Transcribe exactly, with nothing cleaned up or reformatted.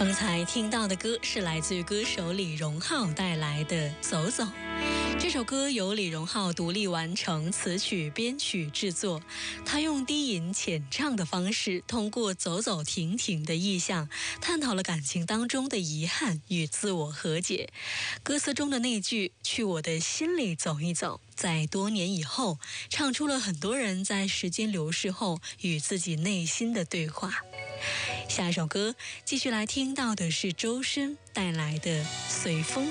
刚才听到的歌是来自于歌手李荣浩带来的《走走》。这首歌由李荣浩独立完成词曲、编曲、制作。他用低吟浅唱的方式，通过走走停停的意象，探讨了感情当中的遗憾与自我和解。歌词中的那句“去我的心里走一走”，在多年以后，唱出了很多人在时间流逝后与自己内心的对话。下一首歌继续来听到的是周深带来的《随风》。